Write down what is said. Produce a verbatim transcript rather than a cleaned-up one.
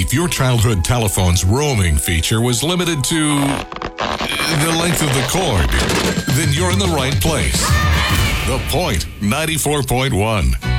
If your childhood telephone's roaming feature was limited to the length of the cord, then you're in the right place. The Point ninety-four point one.